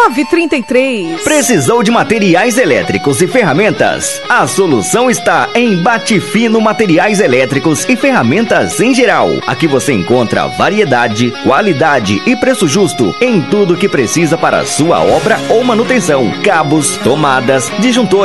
933. Precisou de materiais elétricos e ferramentas? A solução está em Batifino Materiais Elétricos e Ferramentas em geral. Aqui você encontra variedade, qualidade e preço justo em tudo que precisa para a sua obra ou manutenção. Cabos, tomadas, disjuntores,